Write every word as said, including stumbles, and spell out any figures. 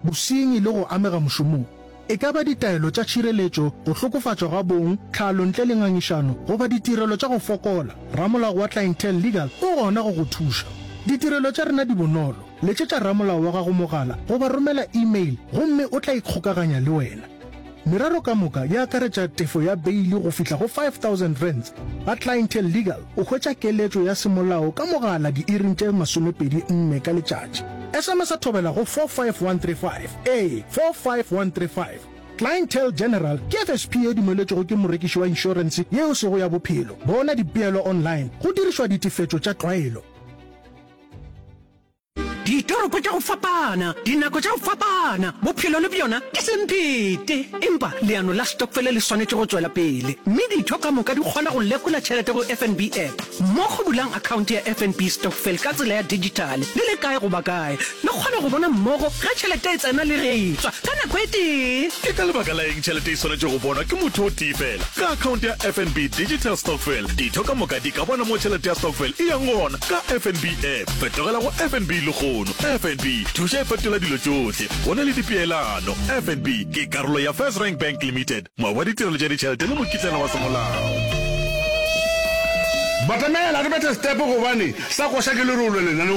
bosenyi le go amega mošomong. E ka ba ditaelo tša tšhireletšo, go hlokofatšwa ga bong, tlhalo ntle le ngangišano, goba ditirelo tša go fokola. Ramolao wa Clientele Legal o gona go go thuša. Ditirelo tša rena di bonolo. Letšetša ramolao wa gago mogala goba romela email gomme o tla ikgokaganya le wena. Meraro ka moka ya akaretša tefo ya beili go fihla go five thousand rands. Ba Clientele Legal o hwetša keletšo ya semolao ka mogala di-iring tše masomepedi nne ka letšatši. S M S a thobela go four five one three five. Ee, four five one three five. Clientele General ke F S P e dumeletšego ke morekiši wa insurance yeo sego ya bophelo. Bona dipeelo online go dirišwa ditefetšo tša tlwaelo. Ditoropo tša go fapana, dinako tša go fapana, bophelo le bjona ke sempete. Empa leano la stokvel le swanetše go tšwela pele. Mme ditho ka moka di kgona go lekola tšhelete go F N B app. Mo go bulang account ya F N B stokvel ka tsela ya digital, le le kae go ba kae. Le kgona go bona mmogo ga tšhelete e tsena le ge e tswa ka nako e tee. Ke ka lebaka la eng tšhelete e swanetše go bonwa ke motho o tee fela. Ka account ya F N B digital stokvel, ditho ka moka di ka bona mo tšhelete ya stokvel e yang gona ka F N B app. Fetogela go F N B le kgono. F N B thuša e fetola dilo tšohle. Go na le dipeelano. F N B ke karolo ya First Rank Bank Limited, moa wa ditirelo tša ditšhelete le mokitlana wa semolao. Batamela re bete step gobane sa go sha ke le rolo lenane